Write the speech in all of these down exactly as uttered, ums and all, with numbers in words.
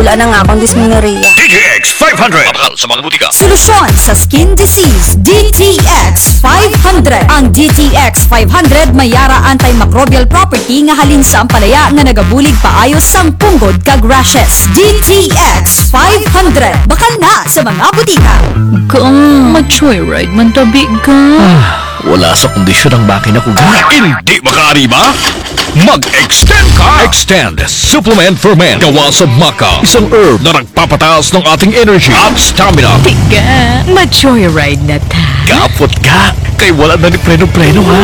Wala na nga akong dysmenorrhea. D T X five hundred. Mabakal sa mga butika. Solusyon sa skin disease, D T X five hundred. Ang D T X five hundred mayara antimicrobial property nga halin sa ampalaya nga nagabulig paayos sang punggod kag rashes. D T X five hundred. Bakal na sa mga butika. Kung mag-joyride man tabi ka. Wala sa kondisyon ang makina ko ga. Hindi makaari ba? Mag-extend ka! Extend Supplement for Men. Gawa sa maca. Isang herb na nagpapataas ng ating energy at stamina. Tiga, mag-joyride na ta. Kapot ka. Kay wala na ni preno-preno ha.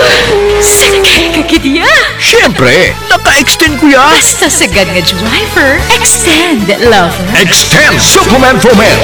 Sakay ka kitiya. Siyempre, naka-extend ko ya. Basta sagad nga driver, extend, lover. Extend Supplement for Men.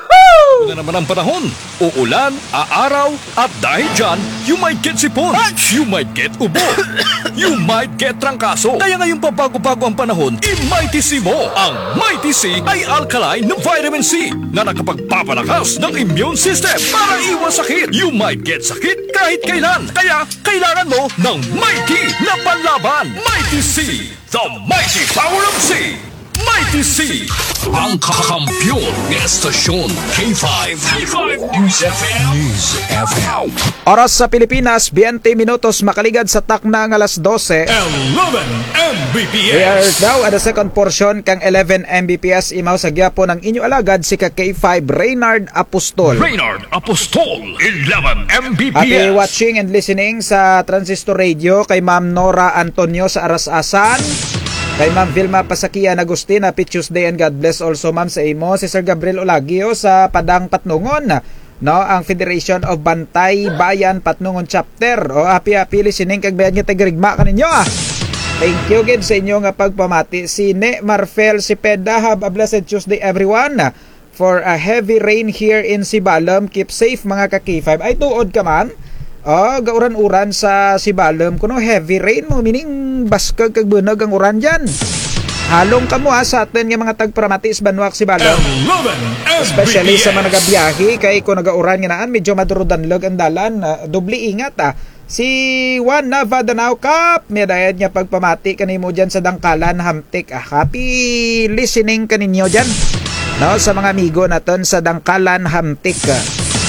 Na naman ang panahon. Uulan, aaraw, at dahil dyan, you might get sipon, you might get ubo, you might get trangkaso. Kaya ngayong pabago-bago ang panahon, i-Mighty C mo. Ang Mighty C ay alkaline na vitamin C na nakapagpapalakas ng immune system para iwas sakit. You might get sakit kahit kailan. Kaya kailangan mo ng Mighty na panlaban. Mighty C, the mighty power of C. Mighty C, ang kakampiyon ng estasyon K five. K five News F M. News F M. Oras sa Pilipinas, twenty minutos makaligad sa takna ng alas dose. eleven M B P S. We are now at the second portion kang eleven M B P S. Imaw sa gyapo ng inyo alagad si ka K five Reynard Apostol. Reynard Apostol, eleven M B P S. Happy watching and listening sa Transistor Radio kay Ma'am Nora Antonio sa Arasasan. Kay Ma'am Vilma Pasakian Agustin, happy Tuesday and God bless also ma'am sa imo. Si Sir Gabriel Olagio sa Padang Patnungon, no, ang Federation of Bantay Bayan Patnungon Chapter. O happy happy listening kag bayan nga tagrigma kaninyo ah. Thank you gid sa inyo nga pagpamati. Si Ne Marfel Sipeda, have a blessed Tuesday everyone. For a heavy rain here in Sibalom, keep safe mga ka K five. Ay tuod ka man. Oh, gauran-uran sa Sibalom kuno heavy rain mo meaning baskag kag bunag ang uran diyan. Halong kamo ha sa atin nga mga tagpramatis Banwak Sibalom. Especially sa mga nagabiyahe kay ko nagauran nga naan medyo madurudanlog ang dalan, uh, doble ingat ah. Si Juan Nava Danao Kap, may dayad nga pagpamati kanimo diyan sa Dangkalan Hamtik. Ah, happy listening kaninyo diyan. No, sa mga amigo naton sa Dangkalan Hamtik. Ah.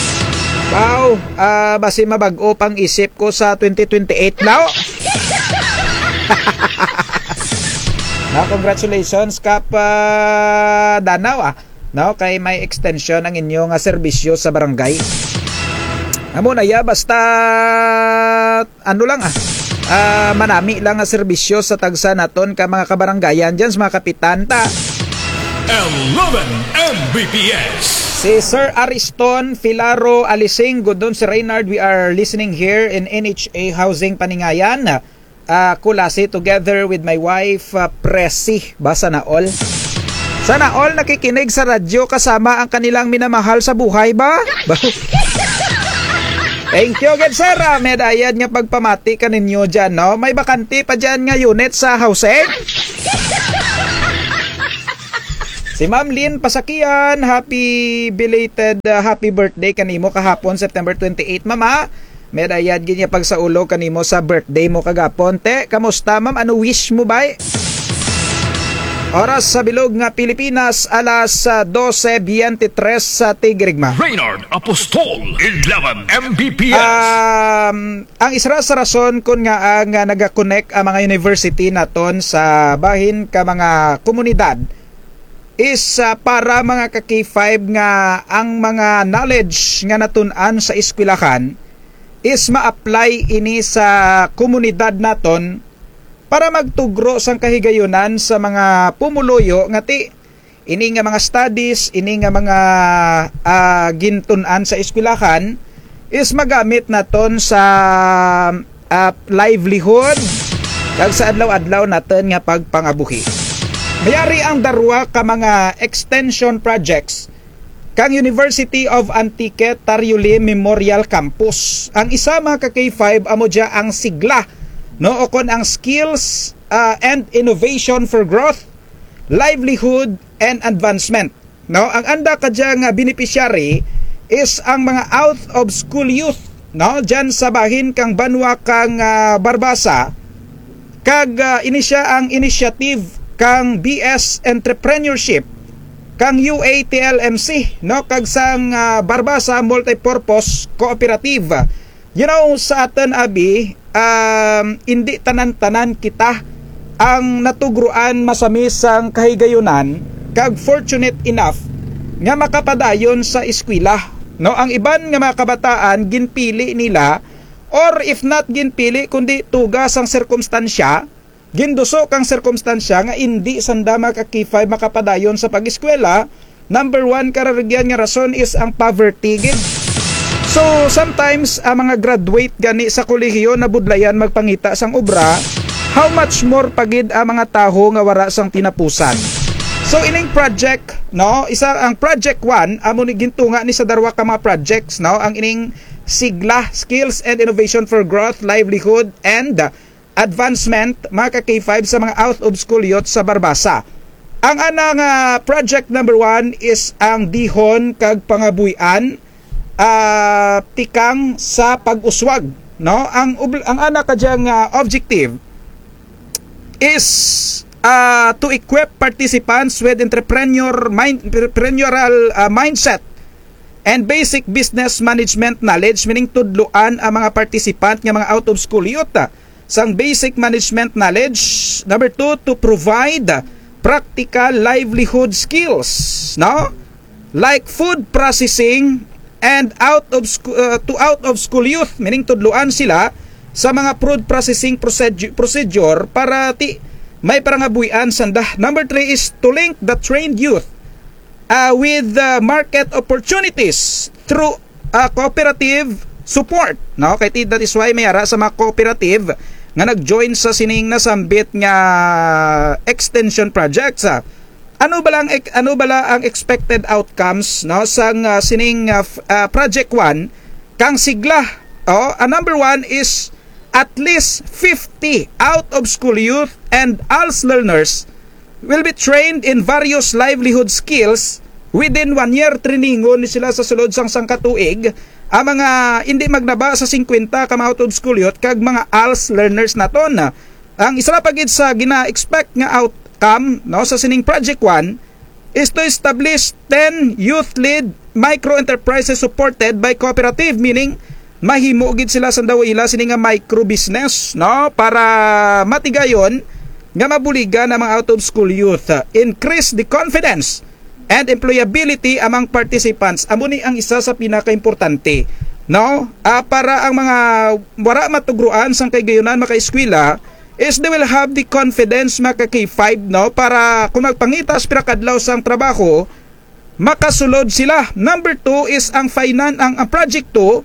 Wow, uh, basi mabag-o pang isip ko sa twenty twenty-eight now. No, congratulations Kap uh, Danao ah. No, kay may extension ang inyong uh, serbisyo sa barangay. Amo na ya basta ano lang ah. Uh, manami lang ang serbisyo sa tagsa naton ka mga kabaranggayan diyan sa mga kapitan ta. eleven M B P S. Si Sir Ariston Filaro Alising, good doon si Reynard. We are listening here in N H A Housing Paningayan. Uh, Kulasi together with my wife uh, Presi. Basa na all. Sana all nakikinig sa radyo kasama ang kanilang minamahal sa buhay ba? Thank you again sir. Medayad nga pagpamati ka ninyo dyan, no? May bakante pa dyan nga unit sa housing. Si Ma'am Lynn Pasakian, happy belated uh, happy birthday kanimo kahapon September twenty-eighth mama. Medayad ginya pagsaulo kanimo sa birthday mo kagapon. Te, kamusta ma'am? Ano wish mo ba? Oras sa bilog nga Pilipinas alas uh, twelve twenty-three sa Tigrigma. Reynard Apostol, eleven M B P S. Um, ang isa sa rason kun nga ang uh, naga-connect ang mga university naton sa bahin ka mga komunidad is uh, para mga ka K five nga ang mga knowledge nga natun-an sa eskwelahan is ma-apply ini sa komunidad naton para magtugro sang kahigayunan sa mga pumuluyo nga ti ini nga mga studies, ini nga mga uh, gintun-an sa eskwelahan is magamit naton sa uh, livelihood kag sa adlaw-adlaw naton nga pagpangabuhi. Mayari ang darwa ka mga extension projects kang University of Antique Tariuli Memorial Campus. Ang isa mga ka K five amo dya ang sigla, no, o kon ang skills uh, and innovation for growth, livelihood and advancement. No, ang anda ka dya nga beneficiary is ang mga out of school youth, no, dyan sa bahin kang Banwa kang uh, Barbasa kag uh, ini siya ang initiative kang B S Entrepreneurship, kang U A T L M C, no, kag sang uh, Barbasa Multipurpose Cooperative. You know, sa aton abi, um, hindi tanan-tanan kita ang natugruan masamis sang kahigayunan kag fortunate enough nga makapadayon sa eskwela, no. Ang iban nga mga kabataan ginpili nila, or if not ginpili kundi tugas ang sirkumstansya, ginduso kang sirkumstansya nga hindi sanda makakifay makapadayon sa pag-eskwela. Number one kararigyan nga rason is ang poverty gid. So sometimes ang mga graduate gani sa kolehiyo na budlayan magpangita sang obra, how much more pagid ang mga taho nga wara sang tinapusan. So ining project, no, isa ang project one, amo ni gintunga ni sa darwa ka mga projects, no, ang ining sigla, Skills and Innovation for Growth, Livelihood and Advancement, mga ka-K five sa mga out of school youth sa Barbasa. Ang anang uh, project number one is ang dihon kag pangabuyan, uh, tikang sa pag-uswag, no. Ang ang ana kadyang uh, objective is uh, to equip participants with entrepreneur mind, entrepreneurial uh, mindset and basic business management knowledge, meaning tudluan ang mga participant nga mga out of school youth sang basic management knowledge. Number two, to provide practical livelihood skills, no, like food processing and out of sc- uh, to out of school youth, meaning tudluan sila sa mga food processing procedure, procedure para ti may parangabuyan sanda. Number three is to link the trained youth uh, with uh, market opportunities through uh, cooperative support, no. Kay that is why may ara sa mga cooperative nga nag-join sa sining nasambit nga extension projects. ah. Ano ba lang ano ba lang ang expected outcomes, no, sang uh, sining uh, uh, project one kang sigla? Oh, uh, number one is at least fifty out of school youth and A L S learners will be trained in various livelihood skills within one year. Trainingon ni sila sa sulod sang sangkatuig ang mga hindi magnaba sa fifty ka mga out of school youth kag mga A L S learners naton. Ang isa na pagid sa gina-expect nga outcome, no, sa sining project one is to establish ten youth-led micro enterprises supported by cooperative, meaning mahimo gid sila sa dawila sining nga micro business, no, para matigayon nga mabuligan ang mga out of school youth. Increase the confidence and employability among participants. Amo ni ang isa sa pinakaimportante, no, uh, para ang mga wara matugruan sang kaygayonan maka-eskwela is they will have the confidence maka K five, no, para kung magpangitas pira kadlaw sang trabaho makasulod sila. Number two is ang finan ang, ang project two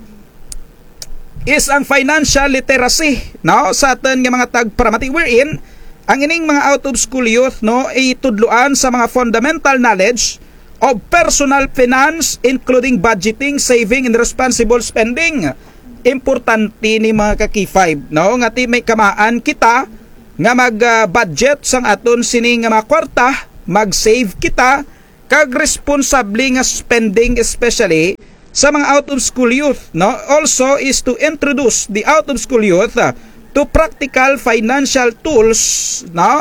is ang financial literacy, no, sa aton nga mga tagparamati wherein ang ining mga out of school youth, no, ay tudluan sa mga fundamental knowledge of personal finance including budgeting, saving and responsible spending. Importante ni mga ka-K five, no, nga ti may kamaan kita nga mag-budget uh, sang aton sining nga mga kwarta, mag-save kita kag responsable nga spending, especially sa mga out of school youth, no. Also is to introduce the out of school youth uh, to practical financial tools, no,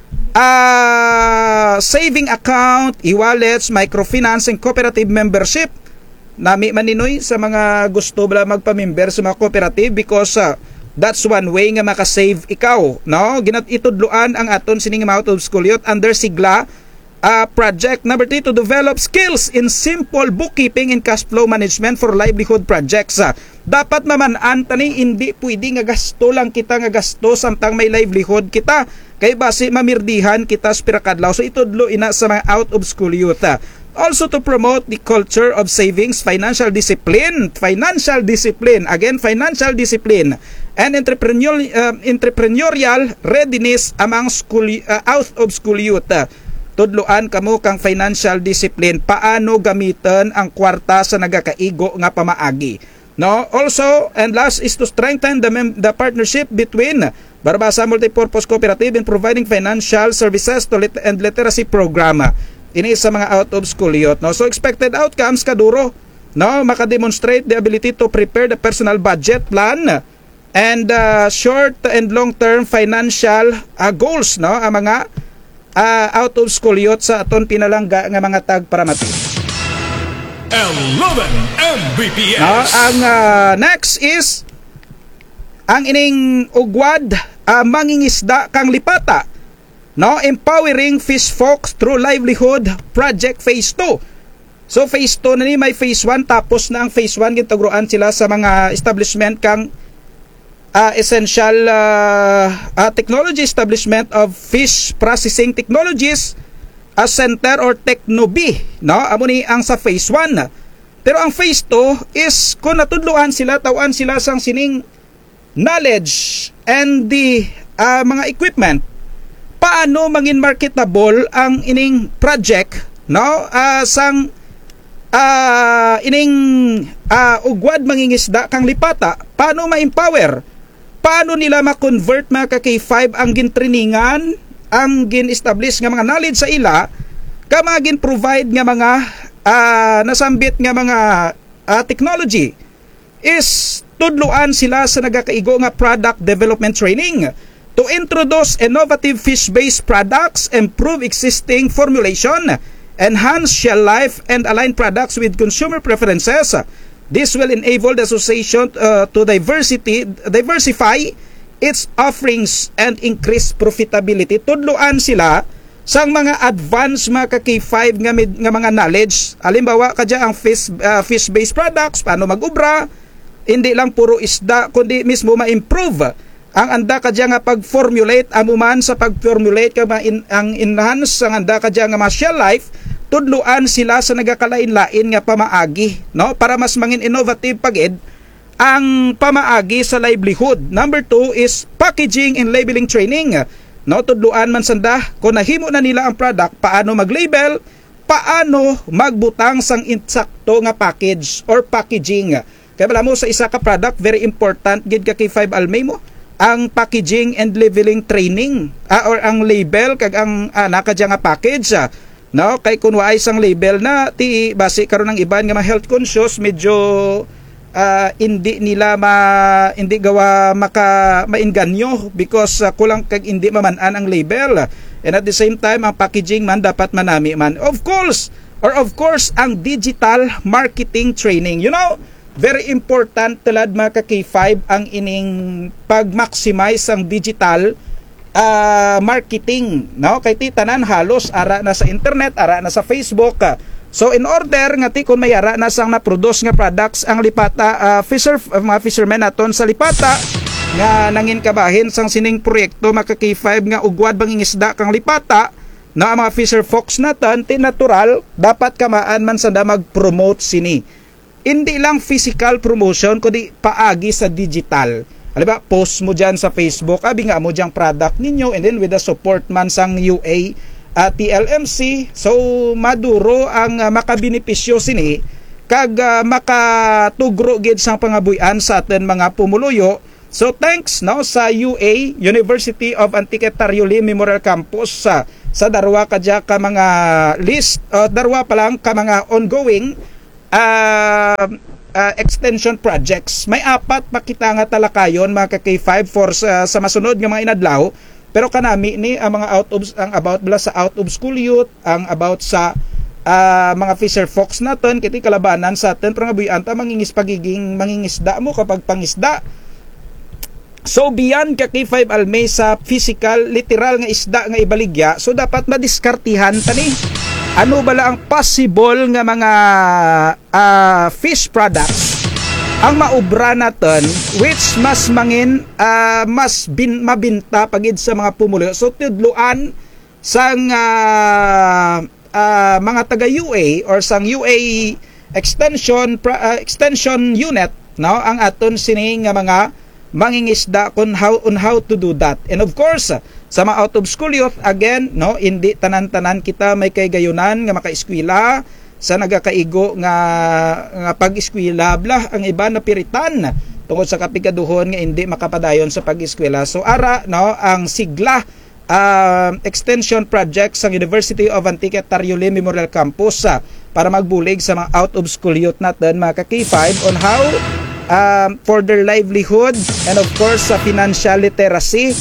uh, saving account, e-wallets, microfinance and cooperative membership. Nami maninoy sa mga gusto bala magpamember sa mga cooperative because uh, that's one way nga makasave ikaw, no. Ginat itudluan ang aton sining out of school youth under sigla uh, project. Number three, to develop skills in simple bookkeeping and cash flow management for livelihood projects. Uh, dapat maman-an tani hindi pwede nga gasto lang kita nga gasto samtang may livelihood kita, kay base mamirdihan kita sa pirakadlaw. So itudlo ina sa mga out of school youth. Uh, Also to promote the culture of savings, financial discipline, financial discipline, again financial discipline, and entrepreneurial uh, entrepreneurial readiness among school uh, out of school youth. Tudloan kamo kang financial discipline, paano gamiton ang kwarta sa nagakaigo nga pamaagi, no. Also, and last is to strengthen the mem- the partnership between Barbasa Multipurpose Cooperative in providing financial services to lit- and literacy program. Ini sa mga out of school youth, no. So expected outcomes kaduro, no, maka-demonstrate the ability to prepare the personal budget plan and uh, short and long term financial uh, goals, no, ang mga uh, out of school youth sa aton pinalangga nga mga tag paramati. eleven M B P S. No, ang uh, next is ang ining ugwad uh, mangingisda kang lipata. No, empowering fish folks through livelihood project phase two. So phase two na ni may phase one, tapos na ang phase one gitaguruan sila sa mga establishment kang uh, essential uh, uh, technology establishment of fish processing technologies, a center or Technobi, no? Amo ni ang sa phase one. Pero ang phase two is kung natudluan sila, tawan sila sang sining knowledge and the uh, mga equipment, paano mangin marketable ang ining project, no? Uh, sang uh, ining uh, ugwad mangingisda kang lipata, paano ma-empower? Paano nila ma-convert mga ka-K five ang gintriningan, ang gin-establish nga mga knowledge sa ila, ka mga gin-provide nga mga uh, nasambit nga mga uh, technology is tudluan sila sa nagakaigo nga product development training to introduce innovative fish-based products, improve existing formulation, enhance shell life, and align products with consumer preferences. This will enable the association uh, to diversity, diversify its offerings and increase profitability. Tudluan sila sang mga advanced mga ka-K five nga, med, nga mga knowledge. Halimbawa, kadya ang fish, uh, fish-based products, paano mag-ubra, hindi lang puro isda, kundi mismo ma-improve ang anda kadya nga pag-formulate, amuman sa pag-formulate ka in, ang enhance ang anda kadya nga mga shell life, tudluan sila sa nagakalain-lain nga pamaagi, no? Para mas mangin innovative pagid ang pamaagi sa livelihood. Number two is packaging and labeling training. No, tudluan man sanda kung nahimo na nila ang product, paano mag-label, paano magbutang sang insakto nga package or packaging. Kaya bala mo sa isa ka product, very important gid ka K five almay mo ang packaging and labeling training, ah, or ang label kag ang ah, nakadya nga package. Ah. No, kay kun waay sang label na ti base karon ng iban nga mga health conscious, medyo uh, hindi nila ma hindi gawa maka mainganyo because uh, kulang kag hindi mamanan ang label. And at the same time ang packaging man dapat manami man. Of course, or of course ang digital marketing training. You know, very important talad mga ka-K five ang ining pag-maximize ang digital uh, marketing, no? Kay ti tanan halos ara na sa internet, ara na sa Facebook. So in order nga ti kun may ara na sang na-produce nga products ang lipata uh, fisher uh, mga fishermen naton sa lipata nga nangin kabahin sang sining proyekto mga ka-K five nga ugwad bangingisda kang lipata na mga fisher folks naton ti natural dapat kamaan man sanda mag-promote sini. Hindi lang physical promotion kundi paagi sa digital. Halimbawa, post mo dyan sa Facebook, abi nga mo dyan product ninyo, and then with the support man sang U A at uh, T L M C, so maduro ang uh, makabenepisyo sini kag uh, makatugro gid sang pangabuyan sa aten mga pumuluyo. So thanks no sa U A, University of Antique Tarlac Memorial Campus sa sa darwa kadya ka mga list, uh, darwa pa lang ka mga ongoing Uh, uh, extension projects. May apat makita nga talakayon mga ka-K five for sa, sa masunod nga mga inadlaw, pero kanami ni ang mga out of ang about bala sa out of school youth, ang about sa uh, mga fisher folks naton kiti kalabanan sa aten prangabuyan ta mangingis pagiging mangingisda mo kapag pangisda. So beyond ka K five almay sa physical literal nga isda nga ibaligya, so dapat madiskartihan tani ano bala ang possible nga mga uh, fish products ang maubra naton which mas mangin uh, mas bin, mabinta pagid sa mga pumulo. So tudluan sang uh, uh, mga taga U A or sang U A extension uh, extension unit, no, ang aton sini nga mga mangingisda on how on how to do that. And of course sa mga out of school youth, again, no, hindi tanan-tanan kita may kay gayunan nga makaeskwela sa nagakaigo nga nga pag-eskwela blah, ang iba na piritan tungod sa kapigaduhon nga hindi makapadayon sa pag-eskwela. So ara no ang sigla uh, extension project sa University of Antique Tarlac Memorial Campus uh, para magbulig sa mga out of school youth natin mga ka-K five on how um, for their livelihood and of course sa financial literacy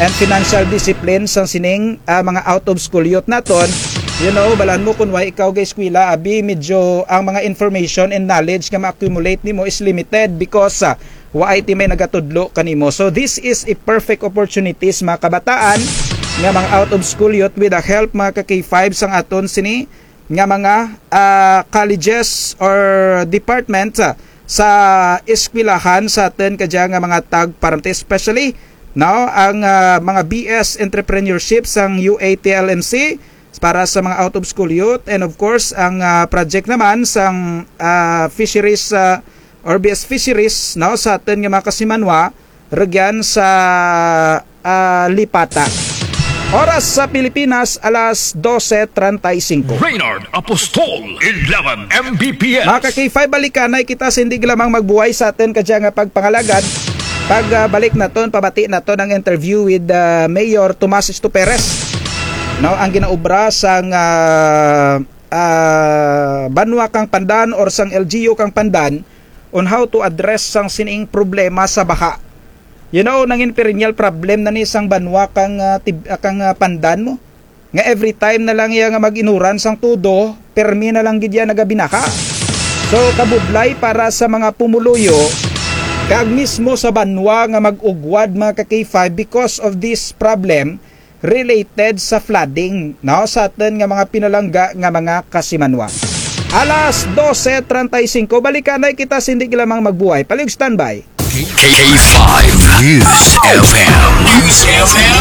and financial discipline sa sining uh, mga out of school youth naton. You know, balan mo kung why ikaw guys eskwela, abi medyo ang mga information and knowledge nga ma-accumulate nimo is limited because uh, wa iti may nagatudlo kanimo. So this is a perfect opportunities mga kabataan nga mga out of school youth with the help mga ka K five sang aton sini nga mga uh, colleges or departments uh, sa eskwelahan sa atin kadya nga mga tag parante, especially now ang uh, mga B S entrepreneurship sang U A T L M C para sa mga out of school youth, and of course ang uh, project naman sang uh, fisheries uh, or B S fisheries no sa atin nga mga kasimanwa regyan sa uh, Lipata. Oras sa Pilipinas, alas dose treinta y cinco. Reynard Apostol, eleven M B P S. Mga ka K five, balikanay kita sa hindi lamang magbuhay sa atin kadya nga pagpangalagad. Pag uh, balik na ton, pabati na ton ang interview with uh, Mayor Tomas Estuperes. No, ang ginaobra sang uh, uh, Banwa kang Pandan or sang L G U kang Pandan on how to address sang sining problema sa baha. You know, nangin perennial problem na ni sang Banwa kang uh, tib, uh, kang uh, Pandan mo. Nga every time na lang iya nga mag-inuran sang tudo, permi na lang gid ya nagabinaka. So kabudlay para sa mga pumuluyo kag mismo sa Banwa nga mag-ugwad mga ka K five because of this problem related sa flooding no sa atin nga mga pinalangga nga mga kasimanwa. Alas dose treinta y cinco, balikanay kita sindi lamang magbuhay. Palig standby. K five News F M. News F M.